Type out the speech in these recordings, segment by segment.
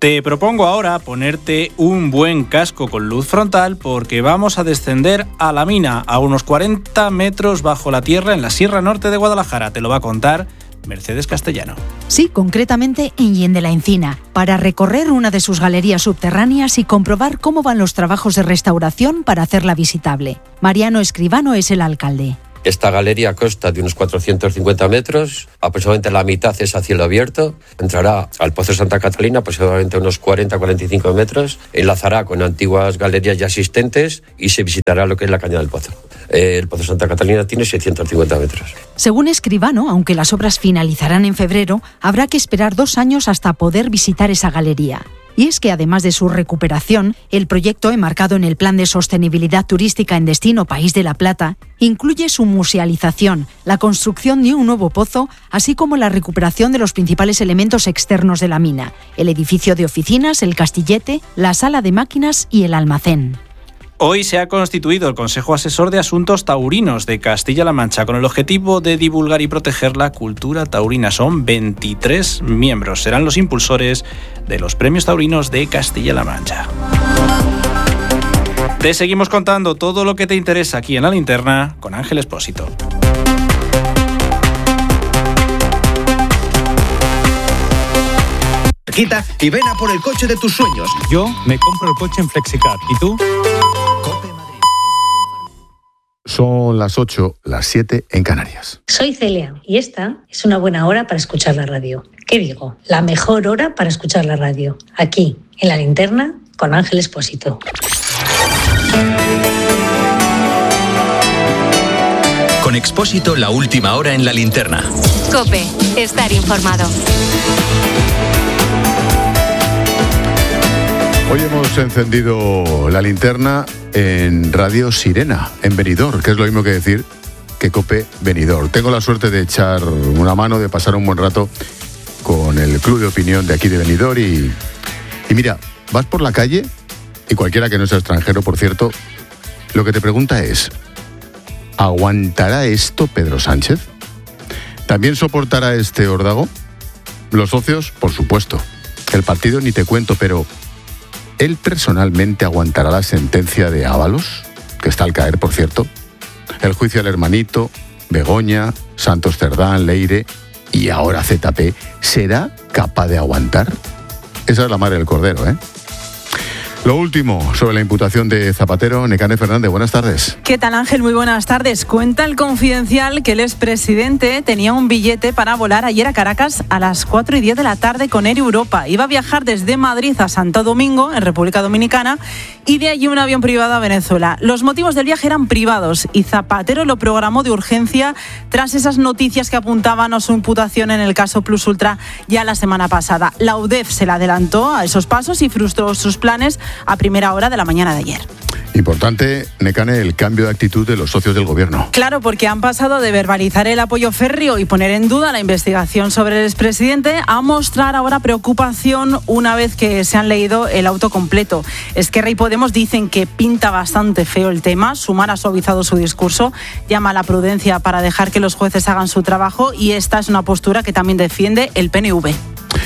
Te propongo ahora ponerte un buen casco con luz frontal porque vamos a descender a la mina a unos 40 metros bajo la tierra en la Sierra Norte de Guadalajara. Te lo va a contar Mercedes Castellano. Sí, concretamente en Hien de la Encina, para recorrer una de sus galerías subterráneas y comprobar cómo van los trabajos de restauración para hacerla visitable. Mariano Escribano es el alcalde. Esta galería consta de unos 450 metros, aproximadamente la mitad es a cielo abierto, entrará al Pozo Santa Catalina aproximadamente unos 40-45 metros, enlazará con antiguas galerías ya existentes y se visitará lo que es la caña del Pozo. El Pozo Santa Catalina tiene 650 metros. Según Escribano, aunque las obras finalizarán en febrero, habrá que esperar 2 años hasta poder visitar esa galería. Y es que además de su recuperación, el proyecto, enmarcado en el Plan de Sostenibilidad Turística en Destino País de la Plata, incluye su musealización, la construcción de un nuevo pozo, así como la recuperación de los principales elementos externos de la mina, el edificio de oficinas, el castillete, la sala de máquinas y el almacén. Hoy se ha constituido el Consejo Asesor de Asuntos Taurinos de Castilla-La Mancha con el objetivo de divulgar y proteger la cultura taurina. Son 23 miembros. Serán los impulsores de los Premios Taurinos de Castilla-La Mancha. Te seguimos contando todo lo que te interesa aquí en La Linterna con Ángel Expósito. Quita y ven a por el coche de tus sueños. Yo me compro el coche en Flexicar. ¿Y tú? Son las 8, las 7 en Canarias. Soy Celia y esta es una buena hora para escuchar la radio. ¿Qué digo? La mejor hora para escuchar la radio. Aquí, en La Linterna, con Ángel Expósito. Con Expósito, la última hora en La Linterna. COPE, estar informado. Hoy hemos encendido La Linterna en Radio Sirena, en Benidorm, que es lo mismo que decir que COPE Benidorm. Tengo la suerte de echar una mano, de pasar un buen rato con el club de opinión de aquí de Benidorm y mira, vas por la calle y cualquiera que no sea extranjero, por cierto, lo que te pregunta es: ¿aguantará esto Pedro Sánchez? ¿También soportará este órdago? Los socios, por supuesto. El partido ni te cuento, pero ¿él personalmente aguantará la sentencia de Ábalos, que está al caer, por cierto? El juicio al hermanito, Begoña, Santos Cerdán, Leire y ahora ZP. ¿Será capaz de aguantar? Esa es la madre del cordero, ¿eh? Lo último sobre la imputación de Zapatero. Nekane Fernández, buenas tardes. ¿Qué tal, Ángel? Muy buenas tardes. Cuenta el Confidencial que el expresidente tenía un billete para volar ayer a Caracas a las 4:10 de la tarde con Air Europa. Iba a viajar desde Madrid a Santo Domingo, en República Dominicana, y de allí un avión privado a Venezuela. Los motivos del viaje eran privados y Zapatero lo programó de urgencia tras esas noticias que apuntaban a su imputación en el caso Plus Ultra ya la semana pasada. La UDEF se la adelantó a esos pasos y frustró sus planes a primera hora de la mañana de ayer. Importante, Nekane, el cambio de actitud de los socios del gobierno. Claro, porque han pasado de verbalizar el apoyo férreo y poner en duda la investigación sobre el expresidente a mostrar ahora preocupación una vez que se han leído el auto completo. Esquerra y Podemos dicen que pinta bastante feo el tema. Sumar ha suavizado su discurso, llama a la prudencia para dejar que los jueces hagan su trabajo, y esta es una postura que también defiende el PNV.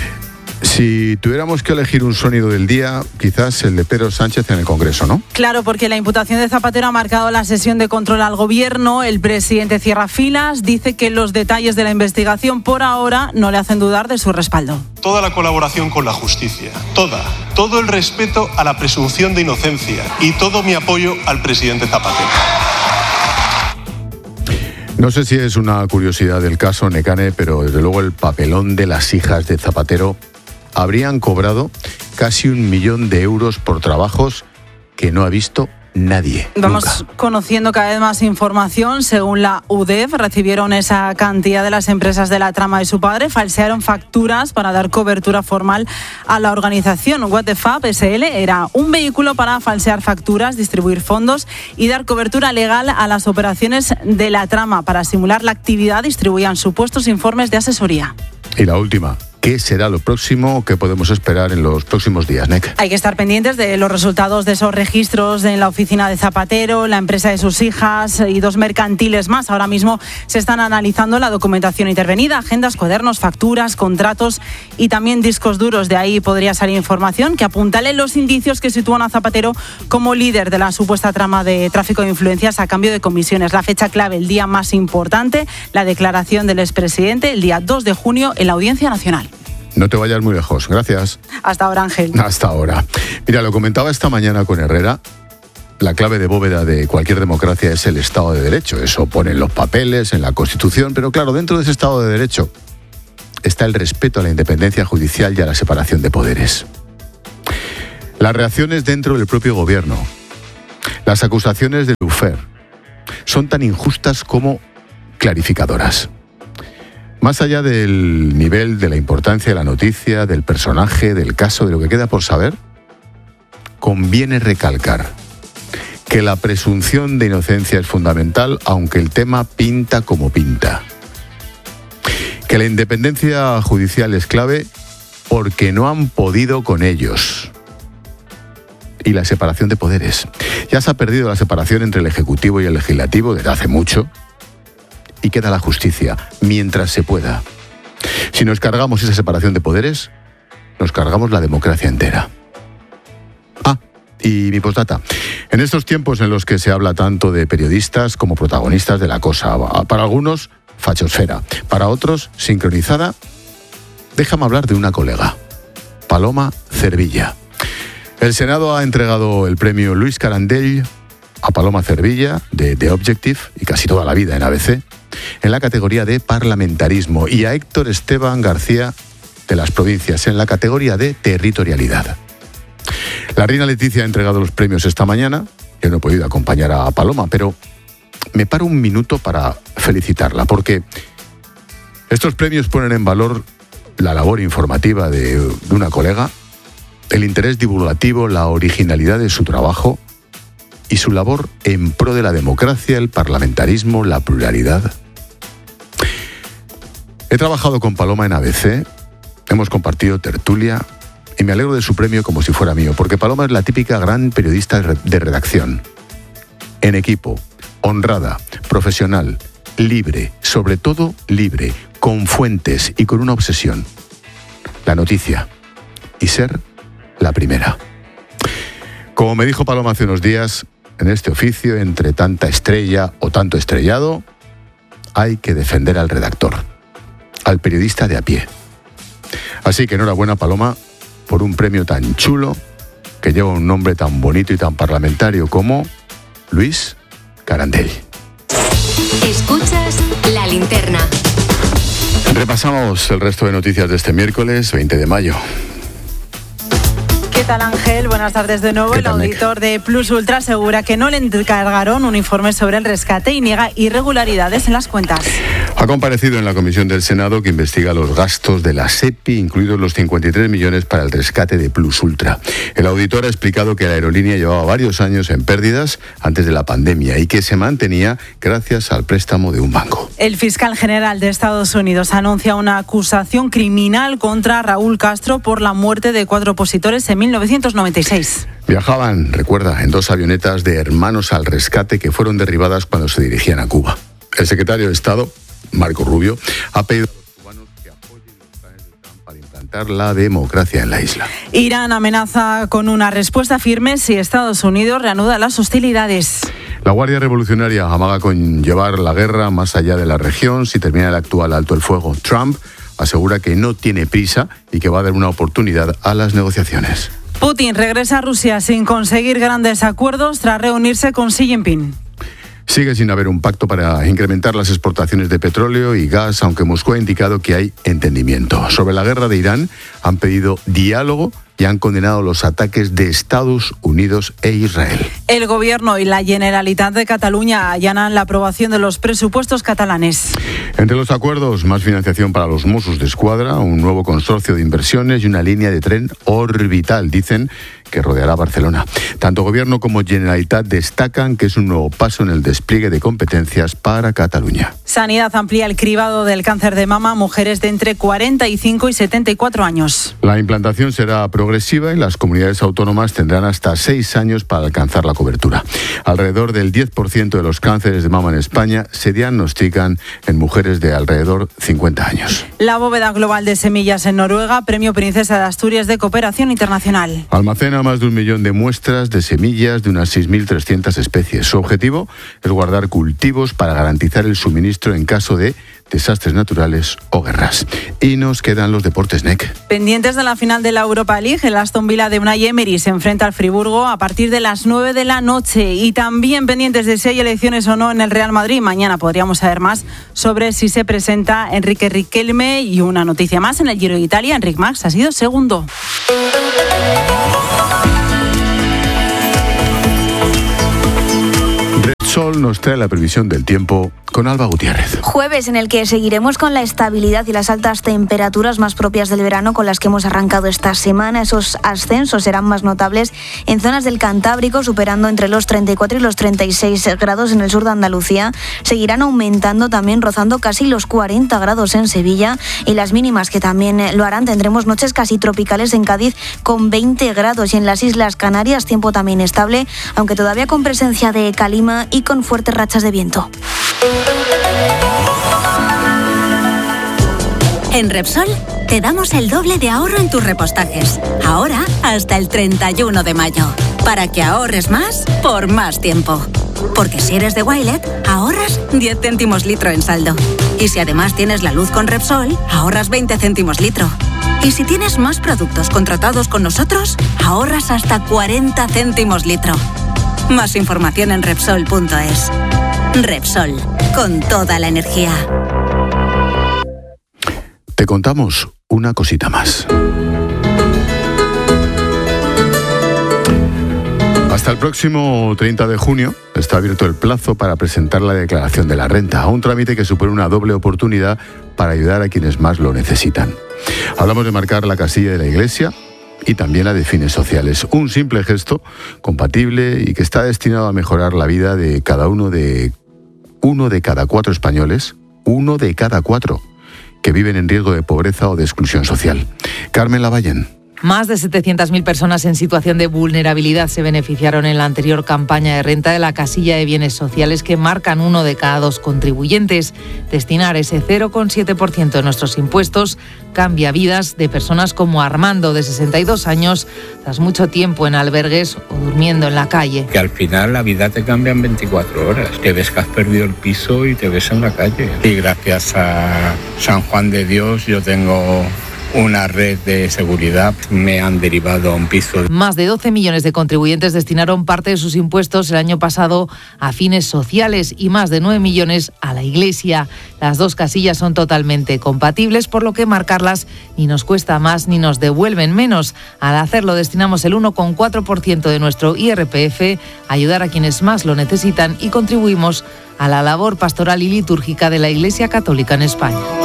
Si tuviéramos que elegir un sonido del día, quizás el de Pedro Sánchez en el Congreso, ¿no? Claro, porque la imputación de Zapatero ha marcado la sesión de control al gobierno. El presidente cierra filas, dice que los detalles de la investigación por ahora no le hacen dudar de su respaldo. Toda la colaboración con la justicia, todo el respeto a la presunción de inocencia y todo mi apoyo al presidente Zapatero. No sé si es una curiosidad del caso, Nekane, pero desde luego el papelón de las hijas de Zapatero habrían cobrado casi 1 millón de euros por trabajos que no ha visto nadie. Vamos nunca. Conociendo cada vez más información. Según la UDEF, recibieron esa cantidad de las empresas de la trama de su padre, falsearon facturas para dar cobertura formal a la organización. What the Fab SL era un vehículo para falsear facturas, distribuir fondos y dar cobertura legal a las operaciones de la trama. Para simular la actividad, distribuían supuestos informes de asesoría. Y la última, ¿Qué será lo próximo que podemos esperar en los próximos días, Nek? Hay que estar pendientes de los resultados de esos registros en la oficina de Zapatero, la empresa de sus hijas y 2 mercantiles más. Ahora mismo se están analizando la documentación intervenida, agendas, cuadernos, facturas, contratos y también discos duros. De ahí podría salir información que apuntale los indicios que sitúan a Zapatero como líder de la supuesta trama de tráfico de influencias a cambio de comisiones. La fecha clave, el día más importante, la declaración del expresidente, el día 2 de junio en la Audiencia Nacional. No te vayas muy lejos. Gracias. Hasta ahora, Ángel. Hasta ahora. Mira, lo comentaba esta mañana con Herrera. La clave de bóveda de cualquier democracia es el Estado de Derecho. Eso pone en los papeles, en la Constitución. Pero claro, dentro de ese Estado de Derecho está el respeto a la independencia judicial y a la separación de poderes. Las reacciones dentro del propio gobierno, las acusaciones de Lufer, son tan injustas como clarificadoras. Más allá del nivel, de la importancia de la noticia, del personaje, del caso, de lo que queda por saber, conviene recalcar que la presunción de inocencia es fundamental, aunque el tema pinta como pinta. Que la independencia judicial es clave porque no han podido con ellos. Y la separación de poderes. Ya se ha perdido la separación entre el Ejecutivo y el Legislativo desde hace mucho. Y queda la justicia, mientras se pueda. Si nos cargamos esa separación de poderes, nos cargamos la democracia entera. Y mi postdata. En estos tiempos en los que se habla tanto de periodistas como protagonistas de la cosa, para algunos, fachosfera, para otros, sincronizada, déjame hablar de una colega, Paloma Cervilla. El Senado ha entregado el premio Luis Carandell a Paloma Cervilla, de The Objective, y casi toda la vida en ABC, en la categoría de parlamentarismo, y a Héctor Esteban García, de Las Provincias, en la categoría de territorialidad. La reina Leticia ha entregado los premios esta mañana. Yo no he podido acompañar a Paloma, pero me paro un minuto para felicitarla, porque estos premios ponen en valor la labor informativa de una colega, el interés divulgativo, la originalidad de su trabajo y su labor en pro de la democracia, el parlamentarismo, la pluralidad. He trabajado con Paloma en ABC, hemos compartido tertulia y me alegro de su premio como si fuera mío, porque Paloma es la típica gran periodista de redacción. En equipo, honrada, profesional, libre, sobre todo libre, con fuentes y con una obsesión: la noticia y ser la primera. Como me dijo Paloma hace unos días, en este oficio, entre tanta estrella o tanto estrellado, hay que defender al redactor, al periodista de a pie. Así que enhorabuena, Paloma, por un premio tan chulo que lleva un nombre tan bonito y tan parlamentario como Luis Carandell. Escuchas La Linterna. Repasamos el resto de noticias de este miércoles 20 de mayo. ¿Qué tal, Ángel? Buenas tardes de nuevo. El auditor de Plus Ultra asegura que no le encargaron un informe sobre el rescate y niega irregularidades en las cuentas. Ha comparecido en la comisión del Senado que investiga los gastos de la SEPI, incluidos los 53 millones para el rescate de Plus Ultra. El auditor ha explicado que la aerolínea llevaba varios años en pérdidas antes de la pandemia y que se mantenía gracias al préstamo de un banco. El fiscal general de Estados Unidos anuncia una acusación criminal contra Raúl Castro por la muerte de 4 opositores en 1996. Viajaban, recuerda, en 2 avionetas de Hermanos al Rescate que fueron derribadas cuando se dirigían a Cuba. El secretario de Estado, Marco Rubio, ha pedido a los cubanos que apoyen los planes de Trump para implantar la democracia en la isla. Irán amenaza con una respuesta firme si Estados Unidos reanuda las hostilidades. La Guardia Revolucionaria amaga con llevar la guerra más allá de la región si termina el actual alto el fuego. Trump asegura que no tiene prisa y que va a dar una oportunidad a las negociaciones. Putin regresa a Rusia sin conseguir grandes acuerdos tras reunirse con Xi Jinping. Sigue sin haber un pacto para incrementar las exportaciones de petróleo y gas, aunque Moscú ha indicado que hay entendimiento. Sobre la guerra de Irán, han pedido diálogo y han condenado los ataques de Estados Unidos e Israel. El Gobierno y la Generalitat de Cataluña allanan la aprobación de los presupuestos catalanes. Entre los acuerdos, más financiación para los Mossos d'Esquadra, un nuevo consorcio de inversiones y una línea de tren orbital. Dicen que rodeará Barcelona. Tanto Gobierno como Generalitat destacan que es un nuevo paso en el despliegue de competencias para Cataluña. Sanidad amplía el cribado del cáncer de mama a mujeres de entre 45 y 74 años. La implantación será progresiva y las comunidades autónomas tendrán hasta 6 años para alcanzar la cobertura. Alrededor del 10% de los cánceres de mama en España se diagnostican en mujeres de alrededor 50 años. La bóveda global de semillas en Noruega, Premio Princesa de Asturias de Cooperación Internacional. Almacena más de 1 millón de muestras de semillas de unas 6.300 especies. Su objetivo es guardar cultivos para garantizar el suministro en caso de desastres naturales o guerras. Y nos quedan los deportes, NEC. Pendientes de la final de la Europa League, el Aston Villa de Unai Emery se enfrenta al Friburgo a partir de las 9 de la noche. Y también pendientes de si hay elecciones o no en el Real Madrid. Mañana podríamos saber más sobre si se presenta Enrique Riquelme. Y una noticia más en el Giro de Italia. Enric Mas ha sido segundo. Repsol nos trae la previsión del tiempo con Alba Gutiérrez. Jueves en el que seguiremos con la estabilidad y las altas temperaturas más propias del verano con las que hemos arrancado esta semana. Esos ascensos serán más notables en zonas del Cantábrico, superando entre los 34 y los 36 grados en el sur de Andalucía. Seguirán aumentando también, rozando casi los 40 grados en Sevilla, y las mínimas que también lo harán. Tendremos noches casi tropicales en Cádiz con 20 grados y en las Islas Canarias tiempo también estable, aunque todavía con presencia de calima y con fuertes rachas de viento. En Repsol te damos el doble de ahorro en tus repostajes. Ahora hasta el 31 de mayo. Para que ahorres más por más tiempo. Porque si eres de Wilet, ahorras 10 céntimos litro en saldo. Y si además tienes la luz con Repsol, ahorras 20 céntimos litro. Y si tienes más productos contratados con nosotros, ahorras hasta 40 céntimos litro. Más información en Repsol.es. Repsol, con toda la energía. Te contamos una cosita más. Hasta el próximo 30 de junio está abierto el plazo para presentar la declaración de la renta, un trámite que supone una doble oportunidad para ayudar a quienes más lo necesitan. Hablamos de marcar la casilla de la Iglesia y también la de fines sociales. Un simple gesto compatible y que está destinado a mejorar la vida de uno de cada 4 españoles, 1 de cada 4, que viven en riesgo de pobreza o de exclusión social. Carmen Lavallén. Más de 700.000 personas en situación de vulnerabilidad se beneficiaron en la anterior campaña de renta de la casilla de bienes sociales, que marcan 1 de cada 2 contribuyentes. Destinar ese 0,7% de nuestros impuestos cambia vidas de personas como Armando, de 62 años, tras mucho tiempo en albergues o durmiendo en la calle. Que al final la vida te cambia en 24 horas. Te ves que has perdido el piso y te ves en la calle. Y gracias a San Juan de Dios yo tengo una red de seguridad, me han derivado a un piso. Más de 12 millones de contribuyentes destinaron parte de sus impuestos el año pasado a fines sociales y más de 9 millones a la Iglesia. Las 2 casillas son totalmente compatibles, por lo que marcarlas ni nos cuesta más ni nos devuelven menos. Al hacerlo destinamos el 1,4% de nuestro IRPF a ayudar a quienes más lo necesitan y contribuimos a la labor pastoral y litúrgica de la Iglesia Católica en España.